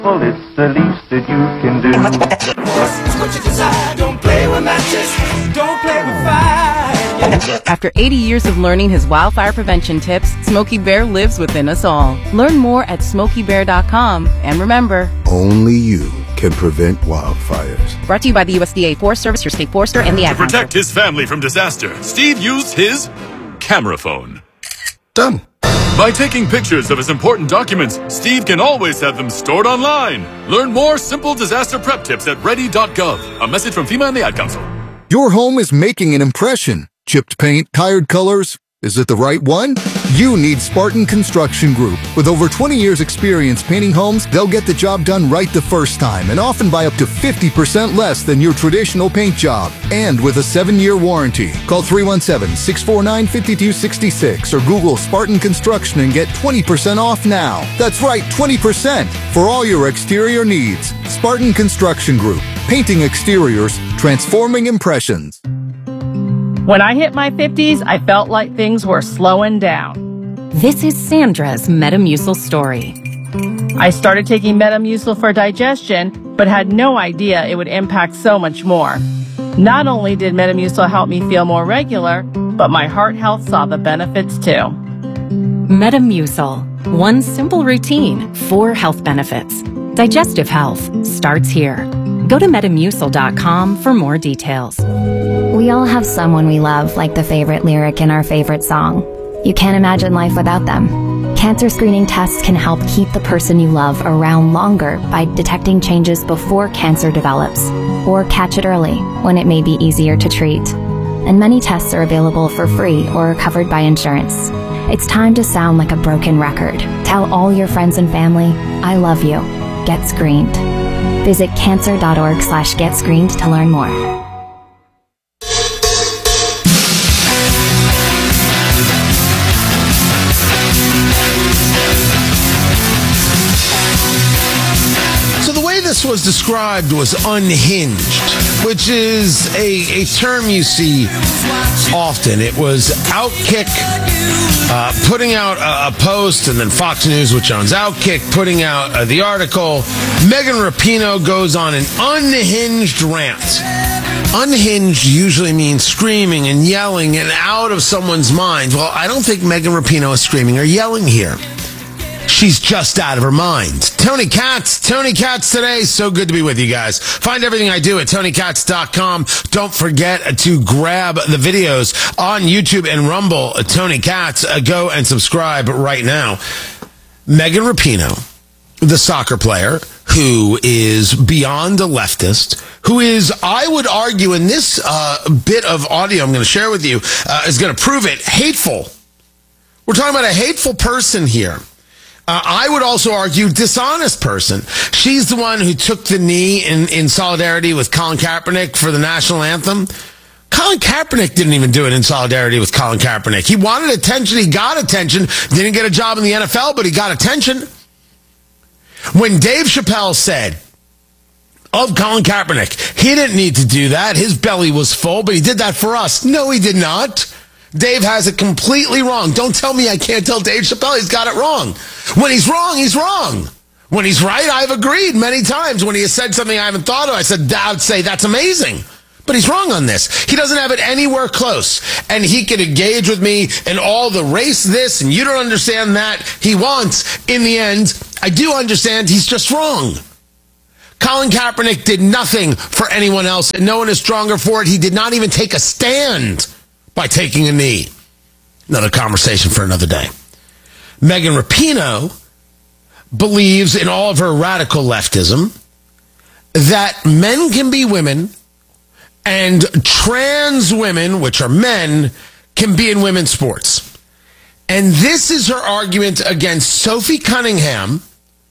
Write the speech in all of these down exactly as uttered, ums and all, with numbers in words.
Well, it's the least that you can do. It's what you desire. Don't play with matches. Don't play with fire. After eighty years of learning his wildfire prevention tips, Smokey Bear lives within us all. Learn more at smokey bear dot com. And remember, only you can prevent wildfires. Brought to you by the U S D A Forest Service, your state forester, and the Ad To protect his family from disaster, Steve used his camera phone. Done. By taking pictures of his important documents, Steve can always have them stored online. Learn more simple disaster prep tips at ready dot gov. A message from FEMA and the Ad Council. Your home is making an impression. Chipped paint, tired colors. Is it the right one? You need Spartan Construction Group. With over twenty years experience painting homes, they'll get the job done right the first time and often by up to fifty percent less than your traditional paint job. And with a seven-year warranty. Call three one seven, six four nine, five two six six or Google Spartan Construction and get twenty percent off now. That's right, twenty percent for all your exterior needs. Spartan Construction Group. Painting exteriors, transforming impressions. when I hit my fifties, I felt like things were slowing down. This is Sandra's Metamucil story. I started taking Metamucil for digestion, but had no idea it would impact so much more. Not only did Metamucil help me feel more regular, but my heart health saw the benefits too. Metamucil. One simple routine, four health benefits. Digestive health starts here. Go to metamucil dot com for more details. We all have someone we love, like the favorite lyric in our favorite song. You can't imagine life without them. Cancer screening tests can help keep the person you love around longer by detecting changes before cancer develops, or catch it early when it may be easier to treat. And many tests are available for free or covered by insurance. It's time to sound like a broken record. Tell all your friends and family, I love you. Get screened. Visit cancer dot org slash get screened to learn more. This was described was unhinged, which is a, a term you see often. It was Outkick uh, putting out a, a post, and then Fox News, which owns Outkick, putting out uh, the article. Megan Rapinoe goes on an unhinged rant. Unhinged usually means screaming and yelling and out of someone's mind. Well, I don't think Megan Rapinoe is screaming or yelling here. She's just out of her mind. Tony Katz, Tony Katz today. So good to be with you guys. Find everything I do at tony katz dot com. Don't forget to grab the videos on YouTube and Rumble. Tony Katz, uh, go and subscribe right now. Megan Rapinoe, the soccer player who is beyond a leftist, who is, I would argue, in this uh, bit of audio I'm going to share with you, uh, is going to prove it, hateful. We're talking about a hateful person here. Uh, I would also argue dishonest person. She's the one who took the knee in, in solidarity with Colin Kaepernick for the national anthem. Colin Kaepernick didn't even do it in solidarity with Colin Kaepernick. He wanted attention. He got attention. Didn't get a job in the N F L, but he got attention. When Dave Chappelle said of Colin Kaepernick, he didn't need to do that. His belly was full, but he did that for us. No, he did not. Dave has it completely wrong. Don't tell me I can't tell Dave Chappelle he's got it wrong. When he's wrong, he's wrong. When he's right, I've agreed many times. When he has said something I haven't thought of, I said, I'd say that's amazing. But he's wrong on this. He doesn't have it anywhere close. And he can engage with me in all the race this, and you don't understand that. He wants, in the end, I do understand he's just wrong. Colin Kaepernick did nothing for anyone else, and no one is stronger for it. He did not even take a stand by taking a knee. Another conversation for another day. Megan Rapinoe believes in all of her radical leftism that men can be women and trans women, which are men, can be in women's sports. And this is her argument against Sophie Cunningham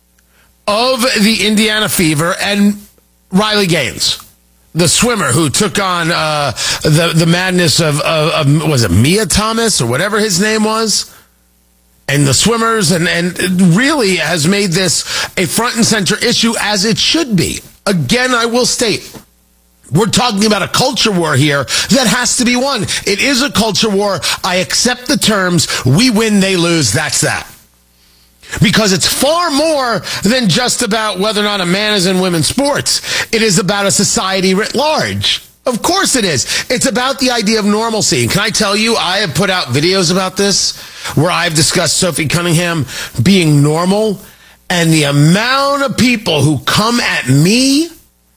of the Indiana Fever and Riley Gaines, the swimmer who took on uh, the the madness of, of, of, was it Mia Thomas or whatever his name was? And the swimmers, and, and really has made this a front and center issue, as it should be. Again, I will state, we're talking about a culture war here that has to be won. It is a culture war. I accept the terms. We win, they lose. That's that. Because it's far more than just about whether or not a man is in women's sports. It is about a society writ large. Of course it is. It's about the idea of normalcy. And can I tell you, I have put out videos about this where I've discussed Sophie Cunningham being normal, and the amount of people who come at me.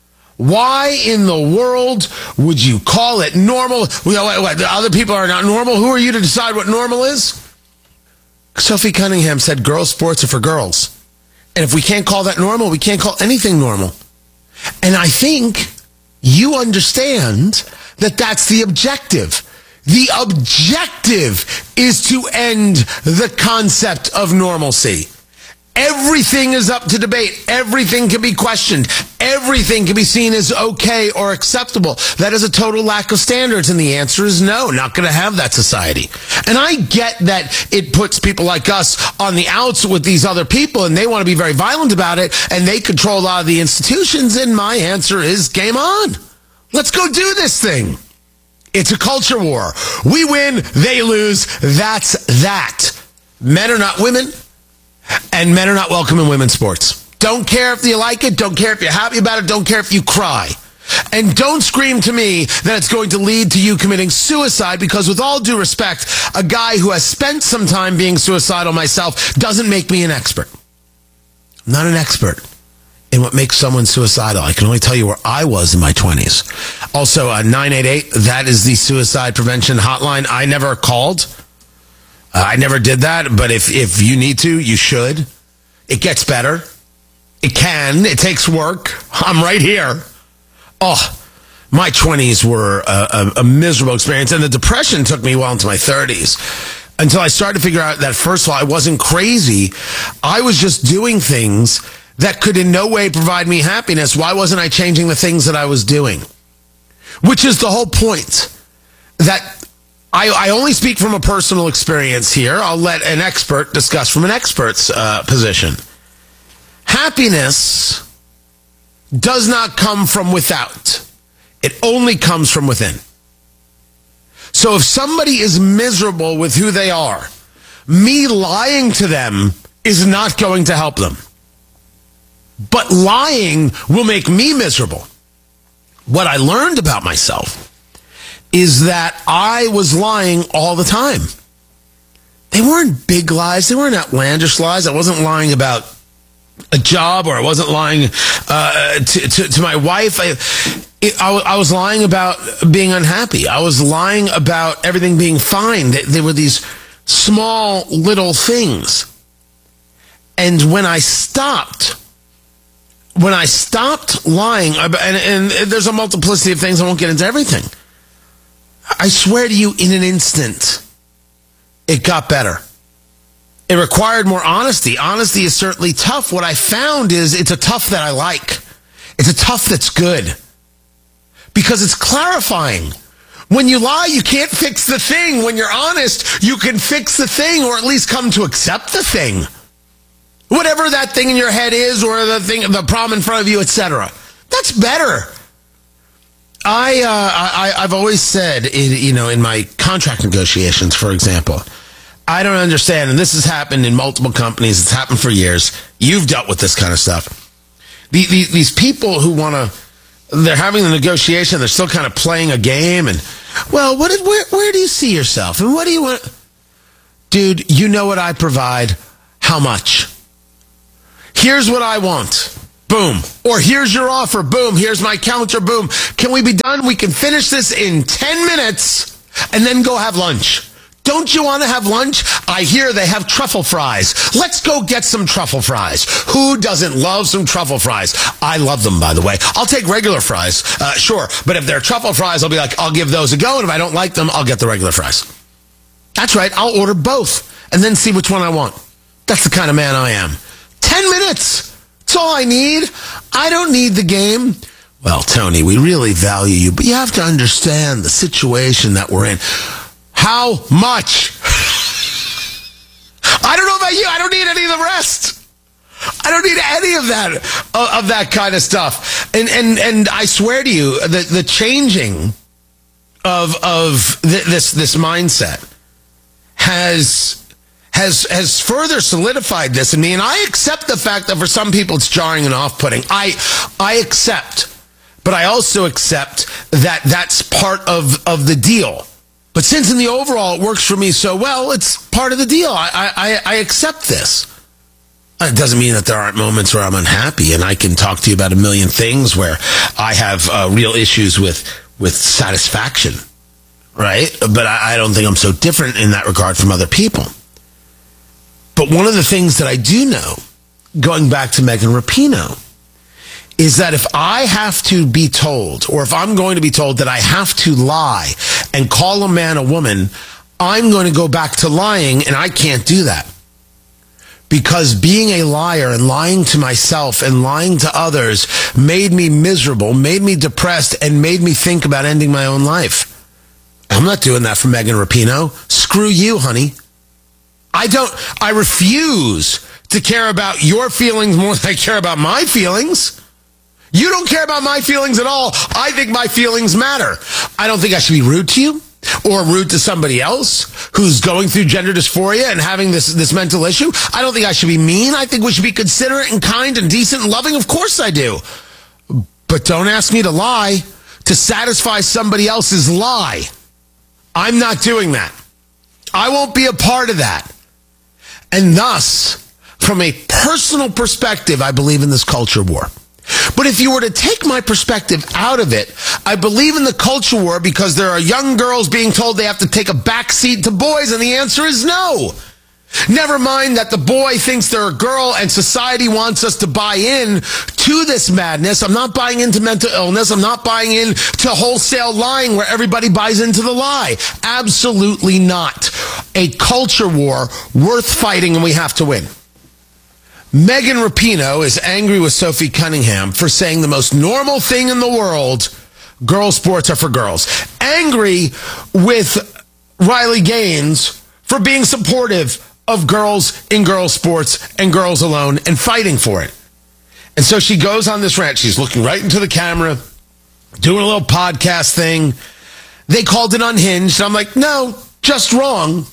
Why in the world would you call it normal? You know, what, what, the other people are not normal. Who are you to decide what normal is? Sophie Cunningham said girls' sports are for girls. And if we can't call that normal, we can't call anything normal. And I think you understand that that's the objective. The objective is to end the concept of normalcy. Everything is up to debate. Everything can be questioned. Everything can be seen as okay or acceptable. That is a total lack of standards. And the answer is no, not going to have that society. And I get that it puts people like us on the outs with these other people, and they want to be very violent about it, and they control a lot of the institutions. And my answer is game on. Let's go do this thing. It's a culture war. We win, they lose. That's that. Men are not women. And men are not welcome in women's sports. Don't care if you like it. Don't care if you're happy about it. Don't care if you cry. And don't scream to me that it's going to lead to you committing suicide, because with all due respect, a guy who has spent some time being suicidal myself doesn't make me an expert. I'm not an expert in what makes someone suicidal. I can only tell you where I was in my twenties. Also, uh, nine eight eight, that is the suicide prevention hotline. I never called. Uh, I never did that, but if, if you need to, you should. It gets better. It can. It takes work. I'm right here. Oh, my twenties were a, a, a miserable experience, and the depression took me well into my thirties until I started to figure out that, first of all, I wasn't crazy. I was just doing things that could in no way provide me happiness. Why wasn't I changing the things that I was doing? Which is the whole point. That I, I only speak from a personal experience here. I'll let an expert discuss from an expert's uh, position. Happiness does not come from without. It only comes from within. So if somebody is miserable with who they are, me lying to them is not going to help them. But lying will make me miserable. What I learned about myself is that I was lying all the time. They weren't big lies. They weren't outlandish lies. I wasn't lying about a job, or I wasn't lying uh, to, to, to my wife. I, it, I, I was lying about being unhappy. I was lying about everything being fine. They, they were these small little things. And when I stopped, when I stopped lying, and, and there's a multiplicity of things, I won't get into everything. I swear to you, in an instant, it got better. It required more honesty. Honesty is certainly tough. What I found is it's a tough that I like. It's a tough that's good. Because it's clarifying. When you lie, you can't fix the thing. When you're honest, you can fix the thing, or at least come to accept the thing. Whatever that thing in your head is, or the thing, the problem in front of you, et cetera. That's better. I, uh, I, I've always said, in, you know, in my contract negotiations, for example, I don't understand, and this has happened in multiple companies, it's happened for years. You've dealt with this kind of stuff. The, the, these people who want to, they're having the negotiation, they're still kind of playing a game, and, well, what did, where, where do you see yourself? And what do you want? Dude, you know what I provide. How much? Here's what I want. Boom. Or here's your offer. Boom. Here's my counter. Boom. Can we be done? We can finish this in ten minutes and then go have lunch. Don't you want to have lunch? I hear they have truffle fries. Let's go get some truffle fries. Who doesn't love some truffle fries? I love them, by the way. I'll take regular fries, uh, sure. But if they're truffle fries, I'll be like, I'll give those a go. And if I don't like them, I'll get the regular fries. That's right. I'll order both and then see which one I want. That's the kind of man I am. Ten minutes. That's all I need. I don't need the game. Well, Tony, we really value you, but you have to understand the situation that we're in. How much? I don't know about you. I don't need any of the rest. I don't need any of that, of that kind of stuff. And and and I swear to you, the the changing of of th- this this mindset has has has further solidified this in me, and I accept the fact that for some people it's jarring and off-putting. I I accept, but I also accept that that's part of, of the deal. But since in the overall it works for me so well, it's part of the deal. I I, I accept this. It doesn't mean that there aren't moments where I'm unhappy, and I can talk to you about a million things where I have uh, real issues with with satisfaction, right? But I, I don't think I'm so different in that regard from other people. But one of the things that I do know, going back to Megan Rapinoe, is that if I have to be told, or if I'm going to be told that I have to lie and call a man a woman, I'm going to go back to lying, and I can't do that. Because being a liar and lying to myself and lying to others made me miserable, made me depressed, and made me think about ending my own life. I'm not doing that for Megan Rapinoe. Screw you, honey. I don't, I refuse to care about your feelings more than I care about my feelings. You don't care about my feelings at all. I think my feelings matter. I don't think I should be rude to you or rude to somebody else who's going through gender dysphoria and having this, this mental issue. I don't think I should be mean. I think we should be considerate and kind and decent and loving. Of course I do. But don't ask me to lie to satisfy somebody else's lie. I'm not doing that. I won't be a part of that. And thus, from a personal perspective, I believe in this culture war. But if you were to take my perspective out of it, I believe in the culture war because there are young girls being told they have to take a backseat to boys, and the answer is no. Never mind that the boy thinks they're a girl and society wants us to buy in to this madness. I'm not buying into mental illness. I'm not buying into wholesale lying where everybody buys into the lie. Absolutely not. A culture war worth fighting, and we have to win. Megan Rapinoe is angry with Sophie Cunningham for saying the most normal thing in the world, girl sports are for girls. Angry with Riley Gaines for being supportive of girls in girls sports and girls alone and fighting for it. And so she goes on this rant. She's looking right into the camera, doing a little podcast thing. They called it unhinged. I'm like, no, just wrong.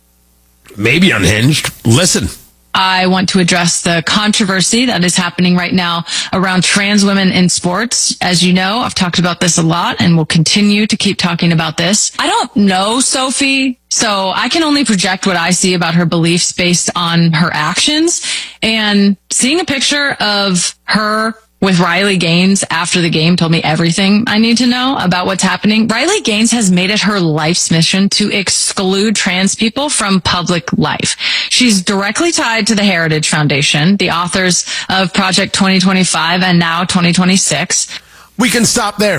Maybe unhinged. Listen. I want to address the controversy that is happening right now around trans women in sports. As you know, I've talked about this a lot and will continue to keep talking about this. I don't know Sophie, so I can only project what I see about her beliefs based on her actions. And seeing a picture of her with Riley Gaines after the game told me everything I need to know about what's happening. Riley Gaines has made it her life's mission to exclude trans people from public life. She's directly tied to the Heritage Foundation, the authors of Project twenty twenty-five and now twenty twenty-six. We can stop there.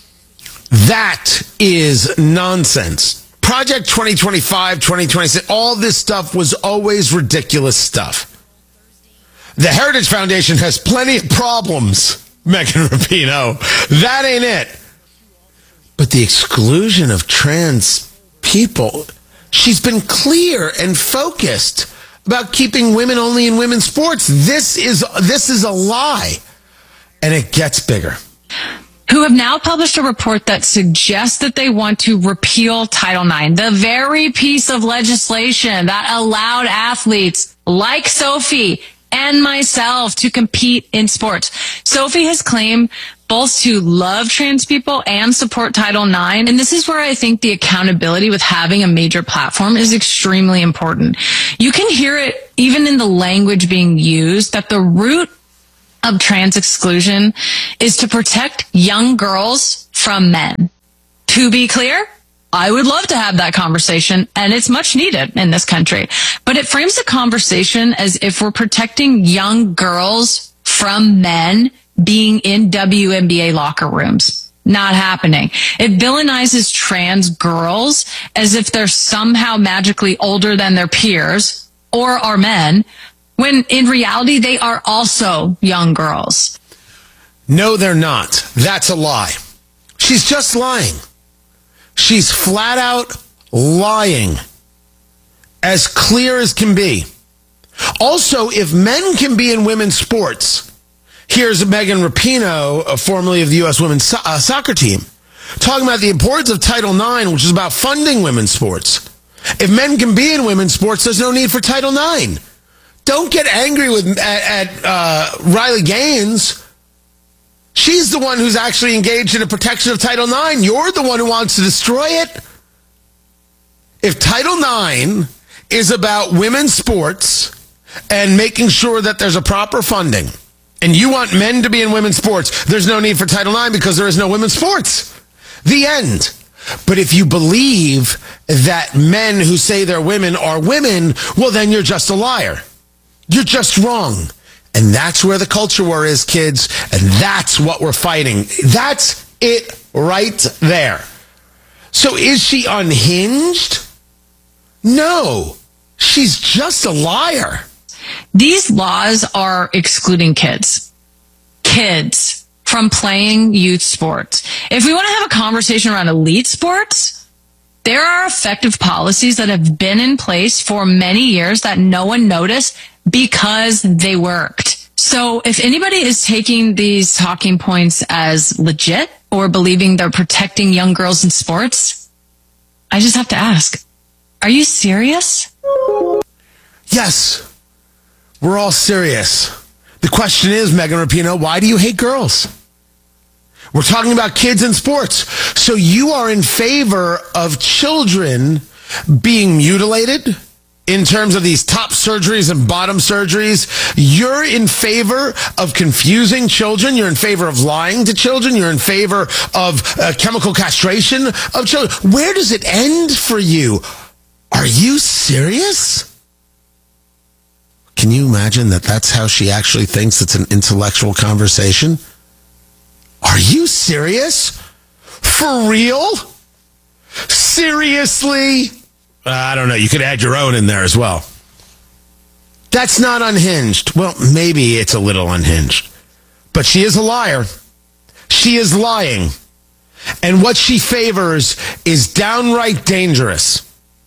That is nonsense. Project twenty twenty-five, twenty twenty-six, all this stuff was always ridiculous stuff. The Heritage Foundation has plenty of problems, Megan Rapinoe. That ain't it. But the exclusion of trans people, she's been clear and focused about keeping women only in women's sports. This is this is a lie. And it gets bigger. Who have now published a report that suggests that they want to repeal Title nine, the very piece of legislation that allowed athletes like Sophie and myself to compete in sports. Sophie has claimed both to love trans people and support Title nine. And this is where I think the accountability with having a major platform is extremely important. You can hear it even in the language being used that the root of trans exclusion is to protect young girls from men. To be clear, I would love to have that conversation, and it's much needed in this country. But it frames the conversation as if we're protecting young girls from men being in W N B A locker rooms. Not happening. It villainizes trans girls as if they're somehow magically older than their peers or are men, when in reality they are also young girls. No, they're not. That's a lie. She's just lying. She's flat out lying. As clear as can be. Also, if men can be in women's sports, here's Megan Rapinoe, uh, formerly of the U S women's so- uh, soccer team, talking about the importance of Title nine, which is about funding women's sports. If men can be in women's sports, there's no need for Title nine. Don't get angry with at, at uh, Riley Gaines. She's the one who's actually engaged in a protection of Title nine. You're the one who wants to destroy it. If Title nine is about women's sports and making sure that there's a proper funding, and you want men to be in women's sports, there's no need for Title nine because there is no women's sports. The end. But if you believe that men who say they're women are women, well, then you're just a liar. You're just wrong. And that's where the culture war is, kids. And that's what we're fighting. That's it right there. So is she unhinged? No. She's just a liar. These laws are excluding kids. Kids from playing youth sports. If we want to have a conversation around elite sports, there are effective policies that have been in place for many years that no one noticed because they worked. So if anybody is taking these talking points as legit or believing they're protecting young girls in sports, I just have to ask, are you serious? Yes, we're all serious. The question is, Megan Rapinoe, why do you hate girls? We're talking about kids in sports. So you are in favor of children being mutilated in terms of these top surgeries and bottom surgeries. You're in favor of confusing children. You're in favor of lying to children. You're in favor of uh, chemical castration of children. Where does it end for you? Are you serious? Can you imagine that that's how she actually thinks it's an intellectual conversation? Are you serious? For real? Seriously? Uh, I don't know. You could add your own in there as well. That's not unhinged. Well, maybe it's a little unhinged. But she is a liar. She is lying. And what she favors is downright dangerous.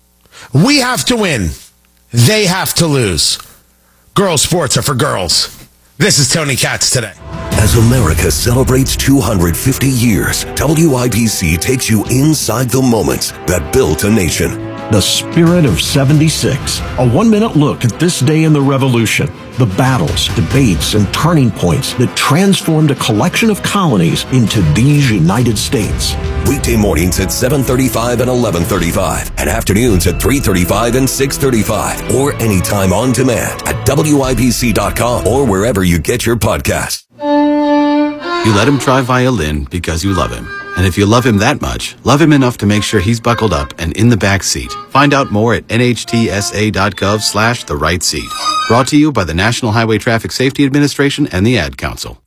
We have to win. They have to lose. Girls' sports are for girls. This is Tony Katz today. As America celebrates two hundred fifty years, W I B C takes you inside the moments that built a nation. The Spirit of seventy-six. A one-minute look at this day in the Revolution. The battles, debates, and turning points that transformed a collection of colonies into these United States. Weekday mornings at seven thirty-five and eleven thirty-five, and afternoons at three thirty-five and six thirty-five, or anytime on demand at W I B C dot com or wherever you get your podcasts. You let him try violin because you love him. And if you love him that much, love him enough to make sure he's buckled up and in the back seat. Find out more at N H T S A dot gov slash the right seat. Brought to you by the National Highway Traffic Safety Administration and the Ad Council.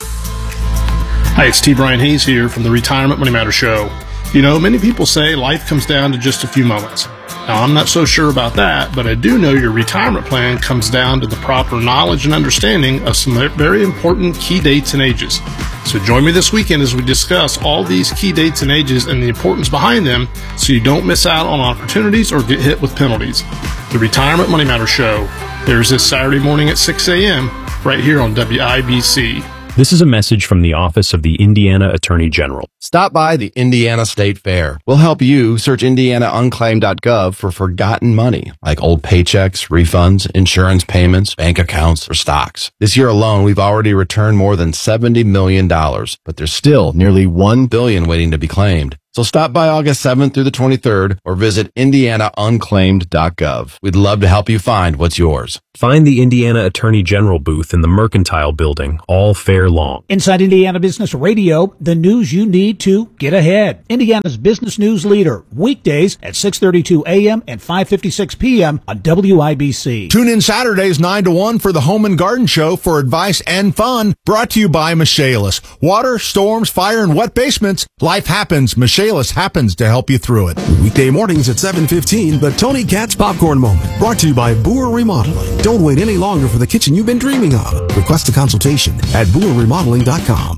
Hi, it's T. Brian Hayes here from the Retirement Money Matter Show. You know, many people say life comes down to just a few moments. Now, I'm not so sure about that, but I do know your retirement plan comes down to the proper knowledge and understanding of some very important key dates and ages. So join me this weekend as we discuss all these key dates and ages and the importance behind them so you don't miss out on opportunities or get hit with penalties. The Retirement Money Matter Show airs this Saturday morning at six a.m. right here on W I B C. This is a message from the Office of the Indiana Attorney General. Stop by the Indiana State Fair. We'll help you search indiana unclaimed dot gov for forgotten money, like old paychecks, refunds, insurance payments, bank accounts, or stocks. This year alone, we've already returned more than seventy million dollars, but there's still nearly one billion dollars waiting to be claimed. So stop by August seventh through the twenty-third or visit indiana unclaimed dot gov. We'd love to help you find what's yours. Find the Indiana Attorney General booth in the Mercantile Building all fair long. Inside Indiana Business Radio, the news you need to get ahead. Indiana's business news leader, weekdays at six thirty-two a.m. and five fifty-six p.m. on W I B C. Tune in Saturdays nine to one for the Home and Garden Show for advice and fun, brought to you by Michaelis. Water, storms, fire, and wet basements. Life happens. Michaelis happens to help you through it. Weekday mornings at seven fifteen, the Tony Katz Popcorn Moment, brought to you by Boer Remodeling. Don't wait any longer for the kitchen you've been dreaming of. Request a consultation at boer remodeling dot com.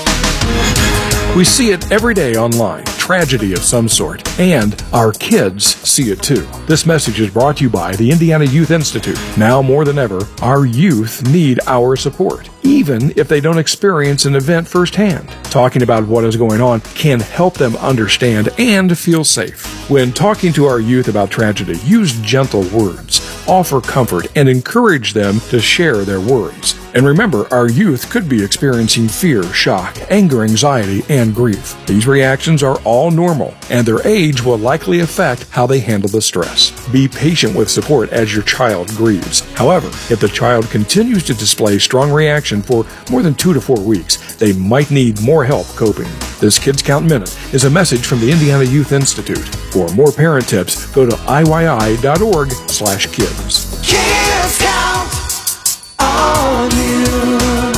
We see it every day online, tragedy of some sort, and our kids see it too. This message is brought to you by the Indiana Youth Institute. Now more than ever, our youth need our support. even if they don't experience an event firsthand. Talking about what is going on can help them understand and feel safe. When talking to our youth about tragedy, use gentle words, offer comfort, and encourage them to share their worries. And remember, our youth could be experiencing fear, shock, anger, anxiety, and grief. These reactions are all normal, and their age will likely affect how they handle the stress. Be patient with support as your child grieves. However, if the child continues to display strong reaction for more than two to four weeks, they might need more help coping. This Kids Count Minute is a message from the Indiana Youth Institute. For more parent tips, go to I Y I dot org slash kids. Kids count on you.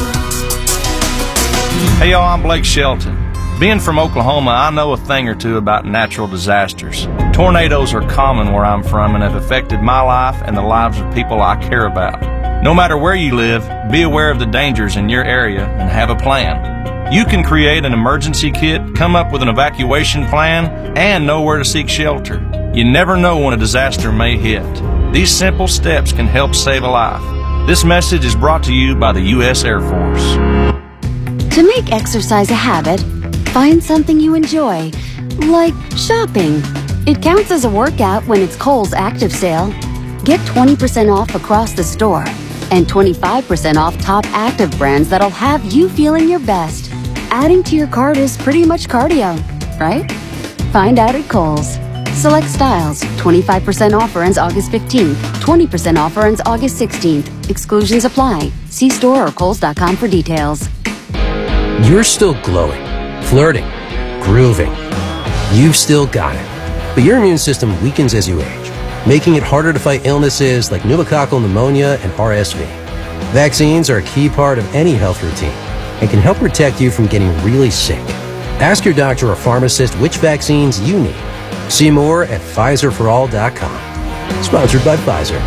Hey y'all, I'm Blake Shelton. Being from Oklahoma, I know a thing or two about natural disasters. Tornadoes are common where I'm from and have affected my life and the lives of people I care about. No matter where you live, be aware of the dangers in your area and have a plan. You can create an emergency kit, come up with an evacuation plan, and know where to seek shelter. You never know when a disaster may hit. These simple steps can help save a life. This message is brought to you by the U S Air Force. To make exercise a habit, find something you enjoy, like shopping. It counts as a workout when it's Kohl's Active Sale. Get twenty percent off across the store and twenty-five percent off top active brands that'll have you feeling your best. Adding to your cart is pretty much cardio, right? Find out at Kohl's. Select styles. twenty-five percent offer ends August fifteenth. twenty percent offer ends August sixteenth. Exclusions apply. See store or kohls dot com for details. You're still glowing, flirting, grooving. You've still got it. But your immune system weakens as you age, making it harder to fight illnesses like pneumococcal pneumonia and R S V. Vaccines are a key part of any health routine and can help protect you from getting really sick. Ask your doctor or pharmacist which vaccines you need. See more at Pfizer for all dot com. Sponsored by Pfizer.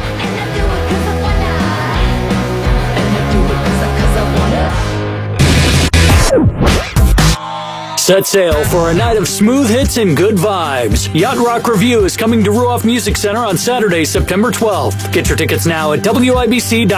Set sail for a night of smooth hits and good vibes. Yacht Rock Review is coming to Ruoff Music Center on Saturday, September twelfth. Get your tickets now at W I B C dot